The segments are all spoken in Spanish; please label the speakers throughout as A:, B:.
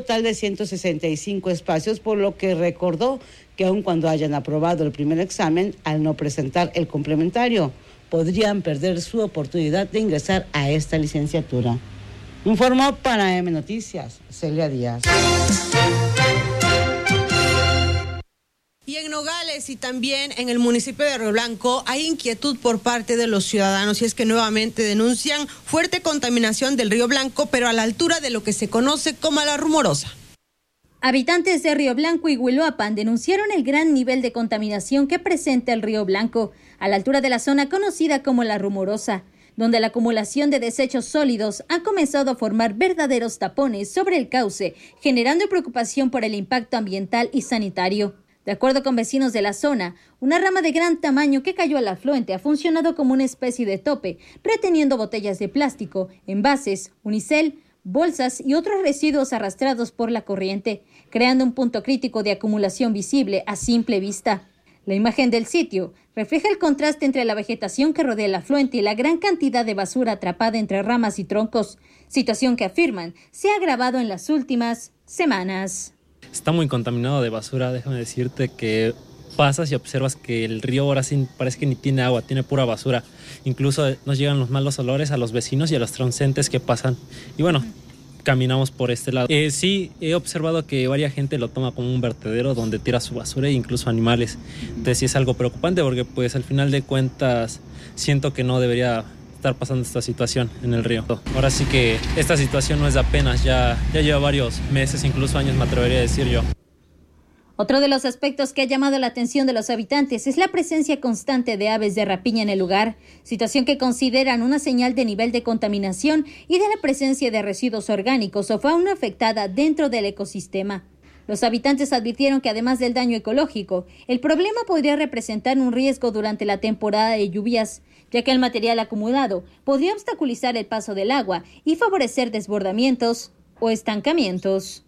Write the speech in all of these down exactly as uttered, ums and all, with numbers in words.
A: total de ciento sesenta y cinco espacios, por lo que recordó que aun cuando hayan aprobado el primer examen, al no presentar el complementario, podrían perder su oportunidad de ingresar a esta licenciatura. Informó para M Noticias, Celia Díaz.
B: Y en Nogales y también en el municipio de Río Blanco hay inquietud por parte de los ciudadanos, y es que nuevamente denuncian fuerte contaminación del Río Blanco, pero a la altura de lo que se conoce como la Rumorosa.
C: Habitantes de Río Blanco y Huiloapan denunciaron el gran nivel de contaminación que presenta el Río Blanco a la altura de la zona conocida como la Rumorosa, donde la acumulación de desechos sólidos ha comenzado a formar verdaderos tapones sobre el cauce, generando preocupación por el impacto ambiental y sanitario. De acuerdo con vecinos de la zona, una rama de gran tamaño que cayó al afluente ha funcionado como una especie de tope, reteniendo botellas de plástico, envases, unicel, bolsas y otros residuos arrastrados por la corriente, creando un punto crítico de acumulación visible a simple vista. La imagen del sitio refleja el contraste entre la vegetación que rodea el afluente y la gran cantidad de basura atrapada entre ramas y troncos, situación que afirman se ha agravado en las últimas semanas.
D: Está muy contaminado de basura, déjame decirte que pasas y observas que el río ahora sí parece que ni tiene agua, tiene pura basura. Incluso nos llegan los malos olores a los vecinos y a los transeúntes que pasan. Y bueno, caminamos por este lado. Eh, sí, he observado que varias gente lo toma como un vertedero donde tira su basura e incluso animales. Entonces sí es algo preocupante porque pues al final de cuentas siento que no debería estar pasando esta situación en el río. Ahora sí que esta situación no es de apenas, ya, ya lleva varios meses, incluso años me atrevería a decir yo.
C: Otro de los aspectos que ha llamado la atención de los habitantes es la presencia constante de aves de rapiña en el lugar, situación que consideran una señal de nivel de contaminación y de la presencia de residuos orgánicos o fauna afectada dentro del ecosistema. Los habitantes advirtieron que además del daño ecológico, el problema podría representar un riesgo durante la temporada de lluvias, ya que el material acumulado podría obstaculizar el paso del agua y favorecer desbordamientos o estancamientos.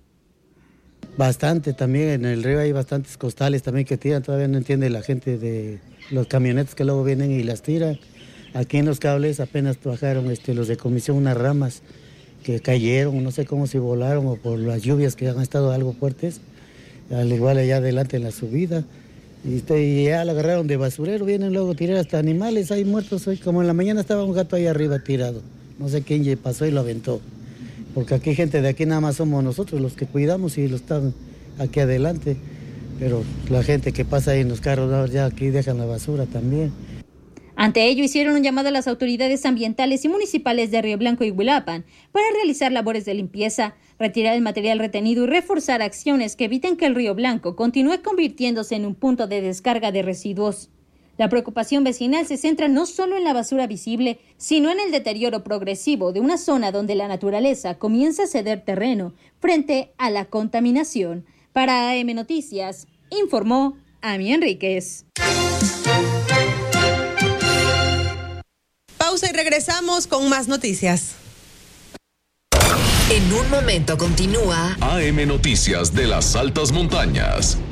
E: Bastante, también en el río hay bastantes costales también que tiran, todavía no entiende la gente de los camionetas que luego vienen y las tiran. Aquí en los cables apenas bajaron este, los de comisión unas ramas que cayeron, no sé cómo si volaron o por las lluvias que han estado algo fuertes, al igual allá adelante en la subida. Y, este, y ya la agarraron de basurero, vienen luego a tirar hasta animales, hay muertos hoy, como en la mañana estaba un gato ahí arriba tirado, no sé quién pasó y lo aventó. Porque aquí gente de aquí nada más somos nosotros los que cuidamos y los están aquí adelante, pero la gente que pasa ahí en los carros ya aquí dejan la basura también.
C: Ante ello hicieron un llamado a las autoridades ambientales y municipales de Río Blanco y Huiloapan para realizar labores de limpieza, retirar el material retenido y reforzar acciones que eviten que el Río Blanco continúe convirtiéndose en un punto de descarga de residuos. La preocupación vecinal se centra no solo en la basura visible, sino en el deterioro progresivo de una zona donde la naturaleza comienza a ceder terreno frente a la contaminación. Para A M Noticias, informó Ami Enríquez.
B: Pausa y regresamos con más noticias.
F: En un momento continúa
G: A M Noticias de las Altas Montañas.